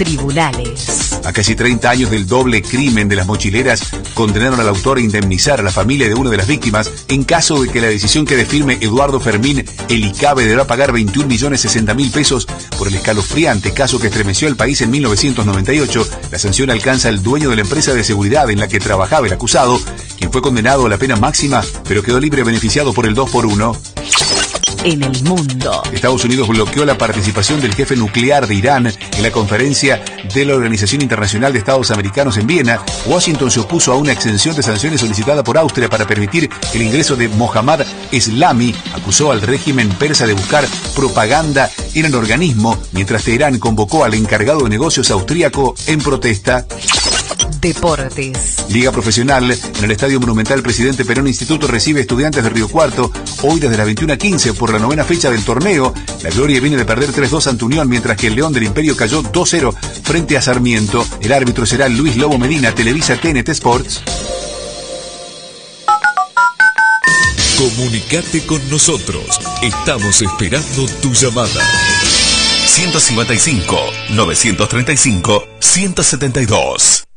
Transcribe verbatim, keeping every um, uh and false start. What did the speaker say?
tribunales. A casi treinta años del doble crimen de las mochileras, condenaron al autor a indemnizar a la familia de una de las víctimas en caso de que la decisión quede firme. Eduardo Fermín El Icabe deberá pagar veintiún millones sesenta mil pesos por el escalofriante caso que estremeció al país en mil novecientos noventa y ocho. La sanción alcanza al dueño de la empresa de seguridad en la que trabajaba el acusado, quien fue condenado a la pena máxima, pero quedó libre beneficiado por el dos por uno. En el mundo. Estados Unidos bloqueó la participación del jefe nuclear de Irán en la conferencia de la Organización Internacional de Estados Americanos en Viena. Washington se opuso a una exención de sanciones solicitada por Austria para permitir el ingreso de Mohammad Eslami. Acusó al régimen persa de buscar propaganda en el organismo, mientras Teherán convocó al encargado de negocios austríaco en protesta. Deportes. Liga Profesional. En el Estadio Monumental Presidente Perón Instituto recibe Estudiantes de Río Cuarto hoy desde las veintiuna quince por la novena fecha del torneo. La Gloria viene de perder tres dos ante Unión, mientras que el León del Imperio cayó dos cero frente a Sarmiento. El árbitro será Luis Lobo Medina. Televisa T N T Sports. Comunicate con nosotros. Estamos esperando tu llamada. ciento cincuenta y cinco, novecientos treinta y cinco, ciento setenta y dos.